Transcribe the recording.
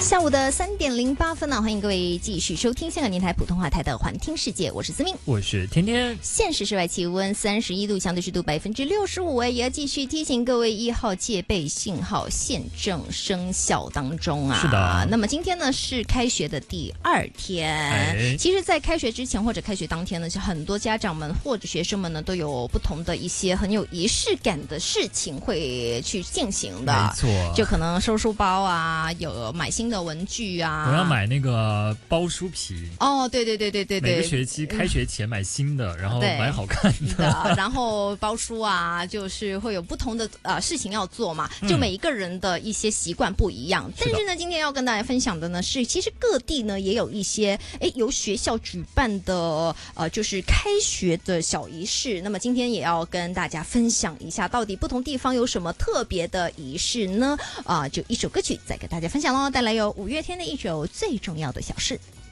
下午的3:08呢，欢迎各位继续收听香港电台普通话台的环听世界，我是思明， 我是天天。 现时室外气温31度，相对湿度65%，也要继续提醒各位1号戒备信号现正生效当中啊。 是的。 那么今天呢是开学的第2天，其实在开学之前或者开学当天呢，很多家长们或者学生们呢都有不同的一些很有仪式感的事情会去进行的。 没错， 就可能收书包啊，有买新的文具啊， 我要买那个包书皮哦，对， 每个学期开学前买新的，然后买好看的，然后包书啊，就是会有不同的事情要做嘛，就每一个人的一些习惯不一样。但是呢，今天要跟大家分享的呢是，其实各地呢也有一些由学校举办的就是开学的小仪式。那么今天也要跟大家分享一下，到底不同地方有什么特别的仪式呢？就一首歌曲再给大家分享咯，带来有5月天的一首《最重要的小事》。